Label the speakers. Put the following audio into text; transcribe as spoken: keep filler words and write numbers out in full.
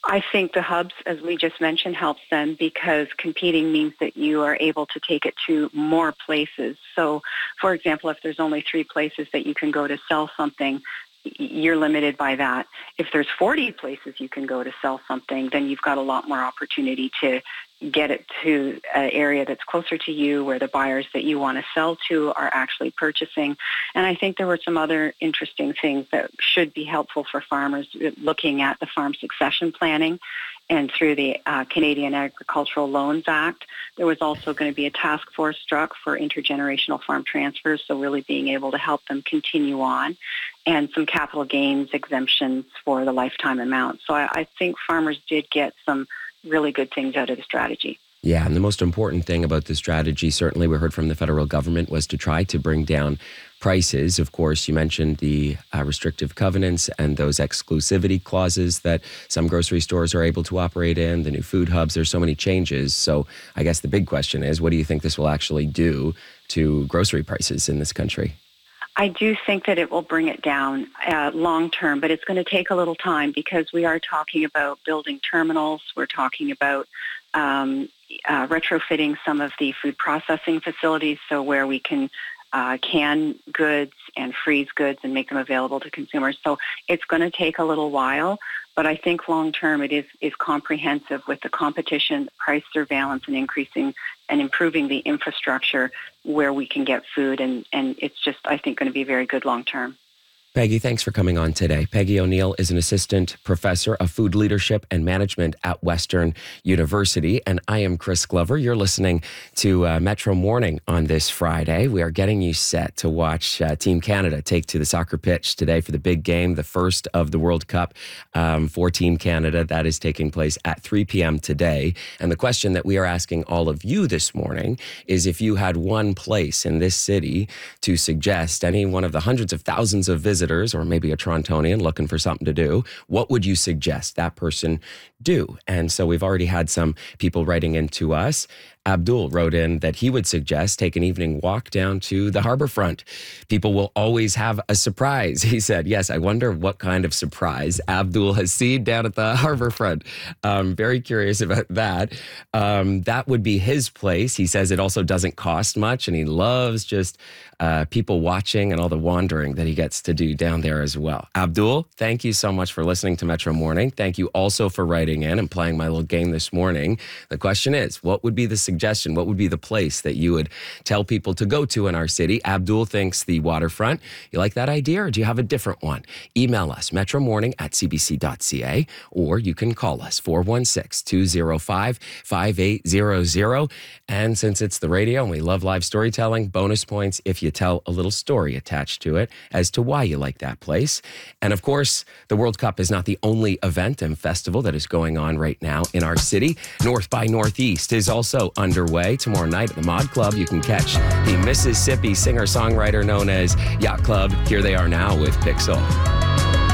Speaker 1: I think the hubs, as we just mentioned, helps them because competing means that you are able to take it to more places. So, for example, if there's only three places that you can go to sell something, you're limited by that. If there's forty places you can go to sell something, then you've got a lot more opportunity to get it to an area that's closer to you where the buyers that you want to sell to are actually purchasing. And I think there were some other interesting things that should be helpful for farmers looking at the farm succession planning. And through the uh, Canadian Agricultural Loans Act, there was also going to be a task force struck for intergenerational farm transfers, so really being able to help them continue on, and some capital gains exemptions for the lifetime amount. So I, I think farmers did get some really good things out of the strategy.
Speaker 2: Yeah, and the most important thing about the strategy, certainly we heard from the federal government, was to try to bring down prices. Of course, you mentioned the uh, restrictive covenants and those exclusivity clauses that some grocery stores are able to operate in, the new food hubs. There's so many changes. So I guess the big question is, what do you think this will actually do to grocery prices in this country?
Speaker 1: I do think that it will bring it down uh, long term, but it's going to take a little time because we are talking about building terminals. We're talking about um, uh, retrofitting some of the food processing facilities, so where we can uh, can goods and freeze goods and make them available to consumers. So it's going to take a little while, but I think long term it is, is comprehensive with the competition, price surveillance, and increasing and improving the infrastructure where we can get food. And, and it's just, I think, going to be very good long term.
Speaker 2: Peggy, thanks for coming on today. Peggy O'Neill is an assistant professor of food leadership and management at Western University. And I am Chris Glover. You're listening to uh, Metro Morning on this Friday. We are getting you set to watch uh, Team Canada take to the soccer pitch today for the big game, the first of the World Cup um, for Team Canada. That is taking place at three p.m. today. And the question that we are asking all of you this morning is, if you had one place in this city to suggest any one of the hundreds of thousands of visitors, or maybe a Torontonian looking for something to do, what would you suggest that person do? And so we've already had some people writing into us. Abdul wrote in that he would suggest take an evening walk down to the harborfront. People will always have a surprise. He said, yes, I wonder what kind of surprise Abdul has seen down at the harborfront. Um, very curious about that. Um, that would be his place. He says it also doesn't cost much, and he loves just uh, people watching and all the wandering that he gets to do down there as well. Abdul, thank you so much for listening to Metro Morning. Thank you also for writing in and playing my little game this morning. The question is, what would be the suggestion? What would be the place that you would tell people to go to in our city? Abdul thinks the waterfront. You like that idea, or do you have a different one? Email us, metromorning at c b c dot c a, or you can call us, four one six, two zero five, five eight zero zero. And since it's the radio and we love live storytelling, bonus points if you tell a little story attached to it as to why you like that place. And of course, the World Cup is not the only event and festival that is going on right now in our city. North by Northeast is also underway. Tomorrow night at the Mod Club, you can catch the Mississippi singer-songwriter known as Yacht Club. Here they are now with Pixel.